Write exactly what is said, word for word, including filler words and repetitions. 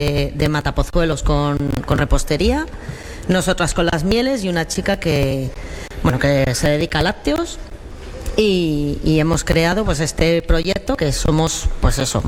de matapozuelos con, con repostería, nosotras con las mieles y una chica que, bueno, que se dedica a lácteos. Y, y hemos creado pues este proyecto que somos pues eso